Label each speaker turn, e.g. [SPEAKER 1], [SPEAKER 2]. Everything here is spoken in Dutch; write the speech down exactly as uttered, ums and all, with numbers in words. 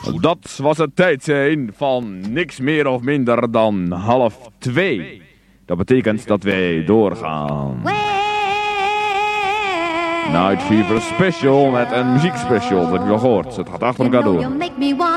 [SPEAKER 1] Dat was het tijdsein van niks meer of minder dan half twee. Dat betekent dat wij doorgaan. Night Fever Special met een muziekspecial. Dat heb je al gehoord. Het gaat achter elkaar door.